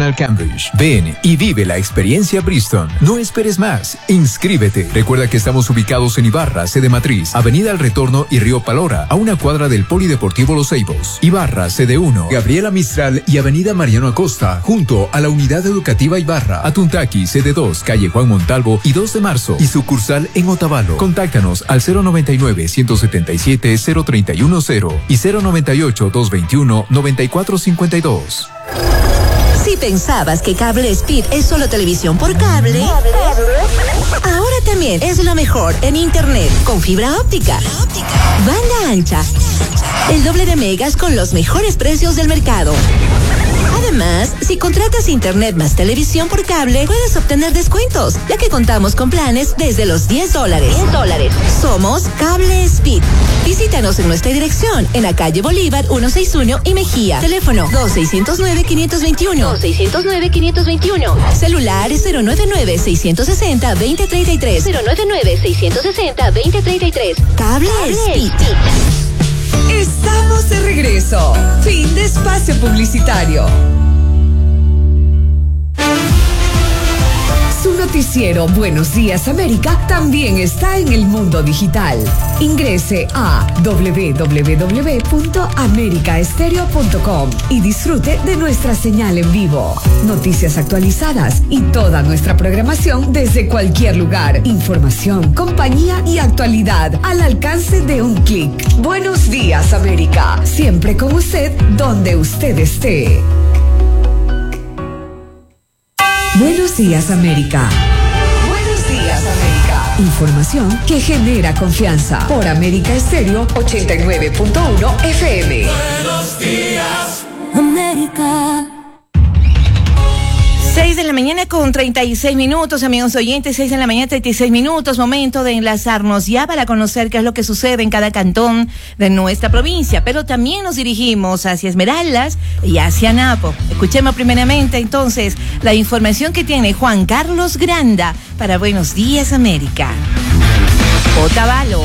International Cambridge. Ven y vive la experiencia Bristol. No esperes más. Inscríbete. Recuerda que estamos ubicados en Ibarra, sede matriz, Avenida El Retorno y Río Palora, a una cuadra del Polideportivo Los Ceibos. Ibarra, sede 1, Gabriela Mistral y Avenida Mariano Acosta, junto a la Unidad Educativa Ibarra. Atuntaqui, sede 2, calle Juan Montalvo y 2 de marzo. Y sucursal en Otavalo. Contáctanos al 099-177-0310 y 098-221-9452. Si pensabas que Cable Speed es solo televisión por cable, ahora también es lo mejor en internet con fibra óptica, banda ancha, el doble de megas con los mejores precios del mercado. Además, si contratas internet más televisión por cable, puedes obtener descuentos, ya que contamos con planes desde los $10. Somos Cable Speed. Visítanos en nuestra dirección, en la calle Bolívar 161 y Mejía. Teléfono 2609-521. 2609-521. Celular 099-660-2033. 099-660-2033. Cable Speed. Estamos de regreso. Fin de espacio publicitario. Su noticiero Buenos Días América también está en el mundo digital. Ingrese a www.americaestereo.com y disfrute de nuestra señal en vivo. Noticias actualizadas y toda nuestra programación desde cualquier lugar. Información, compañía y actualidad al alcance de un clic. Buenos Días América. Siempre con usted, donde usted esté. Buenos Días América. Buenos Días América. Información que genera confianza. Por América Estéreo 89.1 FM. Buenos Días América. 6 de la mañana con 36 minutos, amigos oyentes, 6 de la mañana 36 minutos, momento de enlazarnos ya para conocer qué es lo que sucede en cada cantón de nuestra provincia, pero también nos dirigimos hacia Esmeraldas y hacia Napo. Escuchemos primeramente entonces la información que tiene Juan Carlos Granda para Buenos Días América. Otavalo.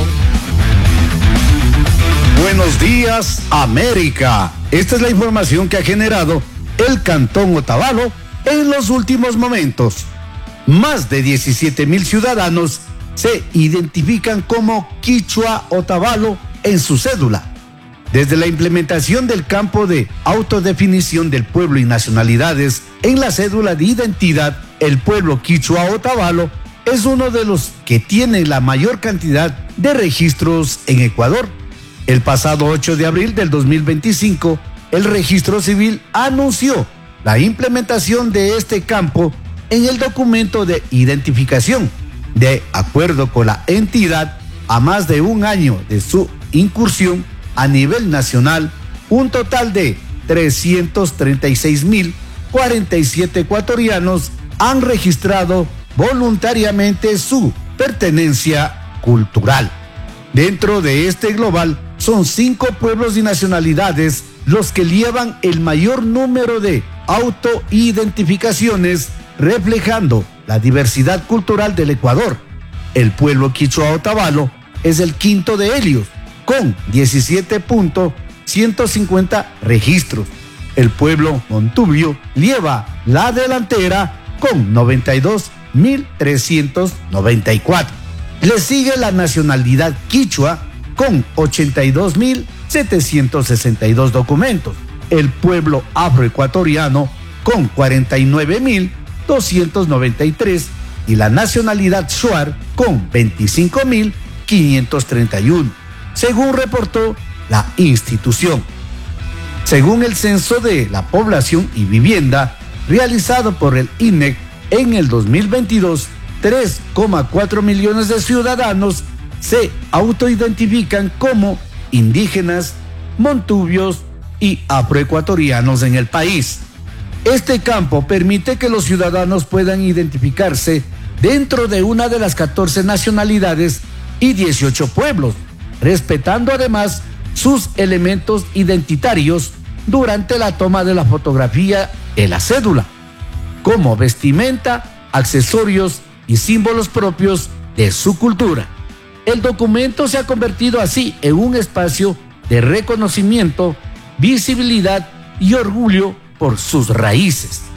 Buenos Días América. Esta es la información que ha generado el cantón Otavalo en los últimos momentos. Más de 17,000 ciudadanos se identifican como Quichua Otavalo en su cédula. Desde la implementación del campo de autodefinición del pueblo y nacionalidades en la cédula de identidad, el pueblo Quichua Otavalo es uno de los que tiene la mayor cantidad de registros en Ecuador. El pasado 8 de abril del 2025, el Registro Civil anunció la implementación de este campo en el documento de identificación. De acuerdo con la entidad, a más de un año de su incursión a nivel nacional, un total de 336,047 ecuatorianos han registrado voluntariamente su pertenencia cultural. Dentro de este global, son 5 pueblos y nacionalidades los que llevan el mayor número de autoidentificaciones, reflejando la diversidad cultural del Ecuador. El pueblo Quichua Otavalo es el quinto de ellos, con 17.150 registros. El pueblo Montubio lleva la delantera con 92,394. Le sigue la nacionalidad quichua con 82,762 documentos. El pueblo afroecuatoriano con 49,293 y la nacionalidad shuar con 25,531, según reportó la institución. Según el censo de la población y vivienda realizado por el INEC en el 2022, 3,4 millones de ciudadanos se autoidentifican como indígenas, montubios y afroecuatorianos en el país. Este campo permite que los ciudadanos puedan identificarse dentro de una de las 14 nacionalidades y 18 pueblos, respetando además sus elementos identitarios durante la toma de la fotografía de la cédula, como vestimenta, accesorios y símbolos propios de su cultura. El documento se ha convertido así en un espacio de reconocimiento, visibilidad y orgullo por sus raíces.